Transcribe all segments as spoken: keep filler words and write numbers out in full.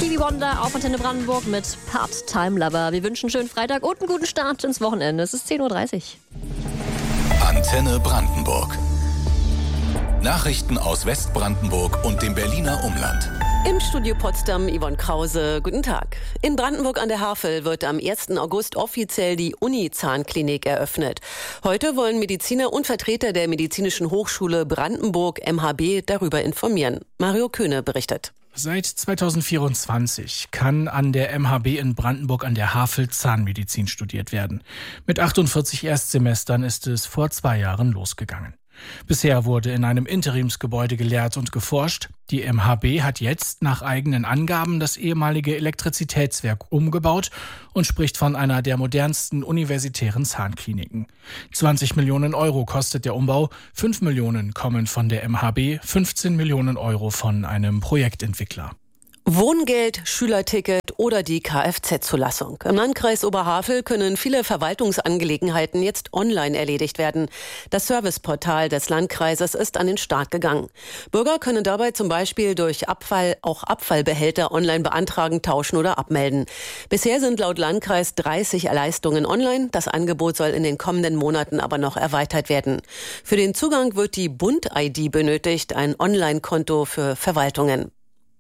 Stevie Wonder auf Antenne Brandenburg mit Part-Time Lover. Wir wünschen einen schönen Freitag und einen guten Start ins Wochenende. Es ist zehn Uhr dreißig. Antenne Brandenburg. Nachrichten aus Westbrandenburg und dem Berliner Umland. Im Studio Potsdam Yvonne Krause. Guten Tag. In Brandenburg an der Havel wird am ersten August offiziell die Uni-Zahnklinik eröffnet. Heute wollen Mediziner und Vertreter der Medizinischen Hochschule Brandenburg M H B darüber informieren. Mario Köhne berichtet. Seit zweitausendvierundzwanzig kann an der M H B in Brandenburg an der Havel Zahnmedizin studiert werden. Mit achtundvierzig Erstsemestern ist es vor zwei Jahren losgegangen. Bisher wurde in einem Interimsgebäude gelehrt und geforscht. Die M H B hat jetzt nach eigenen Angaben das ehemalige Elektrizitätswerk umgebaut und spricht von einer der modernsten universitären Zahnkliniken. zwanzig Millionen Euro kostet der Umbau, fünf Millionen kommen von der M H B, fünfzehn Millionen Euro von einem Projektentwickler. Wohngeld, Schülerticket oder die Kfz-Zulassung. Im Landkreis Oberhavel können viele Verwaltungsangelegenheiten jetzt online erledigt werden. Das Serviceportal des Landkreises ist an den Start gegangen. Bürger können dabei zum Beispiel durch Abfall auch Abfallbehälter online beantragen, tauschen oder abmelden. Bisher sind laut Landkreis dreißig Leistungen online. Das Angebot soll in den kommenden Monaten aber noch erweitert werden. Für den Zugang wird die Bund-I D benötigt, ein Online-Konto für Verwaltungen.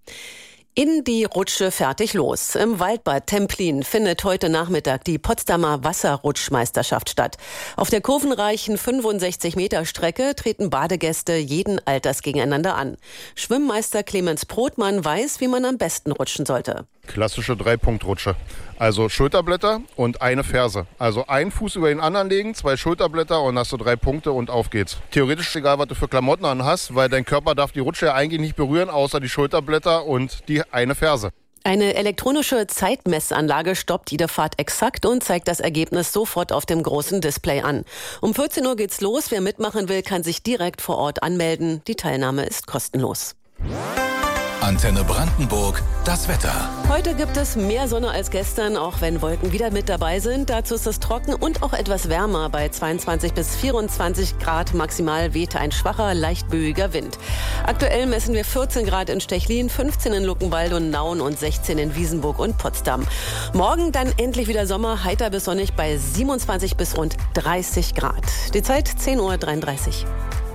In die Rutsche fertig los. Im Waldbad Templin findet heute Nachmittag die Potsdamer Wasserrutschmeisterschaft statt. Auf der kurvenreichen fünfundsechzig Meter Strecke treten Badegäste jeden Alters gegeneinander an. Schwimmmeister Clemens Brotmann weiß, wie man am besten rutschen sollte. Klassische Dreipunktrutsche. Also Schulterblätter und eine Ferse. Also ein Fuß über den anderen legen, zwei Schulterblätter und hast du drei Punkte und auf geht's. Theoretisch egal, was du für Klamotten an hast, weil dein Körper darf die Rutsche ja eigentlich nicht berühren, außer die Schulterblätter und die eine Ferse. Eine elektronische Zeitmessanlage stoppt jede Fahrt exakt und zeigt das Ergebnis sofort auf dem großen Display an. Um vierzehn Uhr geht's los. Wer mitmachen will, kann sich direkt vor Ort anmelden. Die Teilnahme ist kostenlos. Antenne Brandenburg, das Wetter. Heute gibt es mehr Sonne als gestern, auch wenn Wolken wieder mit dabei sind. Dazu ist es trocken und auch etwas wärmer. Bei zweiundzwanzig bis vierundzwanzig Grad maximal wehte ein schwacher, leicht böiger Wind. Aktuell messen wir vierzehn Grad in Stechlin, fünfzehn in Luckenwalde und Nauen und sechzehn in Wiesenburg und Potsdam. Morgen dann endlich wieder Sommer, heiter bis sonnig bei siebenundzwanzig bis rund dreißig Grad. Die Zeit zehn Uhr dreiunddreißig.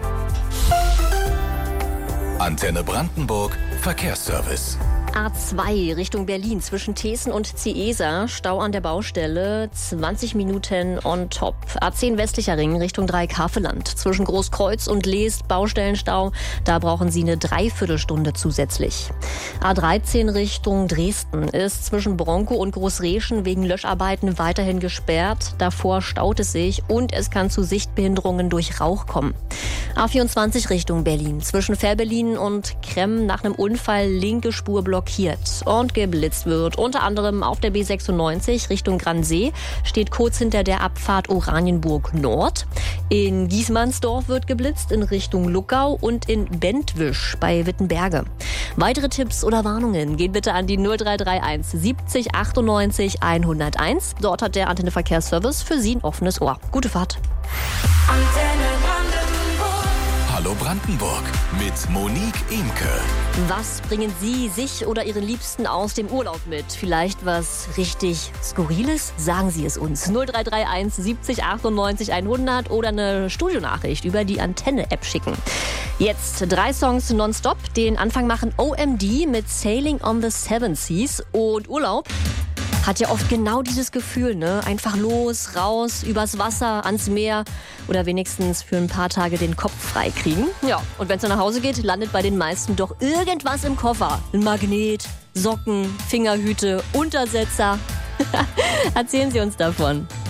Antenne Brandenburg, Verkehrsservice. A zwei Richtung Berlin zwischen Thesen und Ciesa, Stau an der Baustelle, zwanzig Minuten on top. A zehn westlicher Ring Richtung Dreieck-Havelland zwischen Großkreuz und Leest, Baustellenstau, da brauchen Sie eine Dreiviertelstunde zusätzlich. A dreizehn Richtung Dresden ist zwischen Bronco und Großreschen wegen Löscharbeiten weiterhin gesperrt. Davor staut es sich und es kann zu Sichtbehinderungen durch Rauch kommen. A vierundzwanzig Richtung Berlin zwischen Fährberlin und Kremm nach einem Unfall linke Spur blockiert und geblitzt wird. Unter anderem auf der B sechsundneunzig Richtung Gransee steht kurz hinter der Abfahrt Oranienburg Nord. In Giesmannsdorf wird geblitzt in Richtung Luckau und in Bentwisch bei Wittenberge. Weitere Tipps oder Warnungen gehen bitte an die null drei drei eins siebzig achtundneunzig hunderteins. Dort hat der Antenne Verkehrsservice für Sie ein offenes Ohr. Gute Fahrt. Antenne Brandenburg. Hallo Brandenburg mit Monique Imke. Was bringen Sie sich oder Ihren Liebsten aus dem Urlaub mit? Vielleicht was richtig Skurriles? Sagen Sie es uns. null drei drei eins siebzig achtundneunzig hundert oder eine Studionachricht über die Antenne-App schicken. Jetzt drei Songs nonstop. Den Anfang machen O M D mit Sailing on the Seven Seas. Und Urlaub hat ja oft genau dieses Gefühl, ne? Einfach los, raus, übers Wasser, ans Meer oder wenigstens für ein paar Tage den Kopf frei kriegen. Ja, und wenn es dann nach Hause geht, landet bei den meisten doch irgendwas im Koffer. Ein Magnet, Socken, Fingerhüte, Untersetzer. Erzählen Sie uns davon.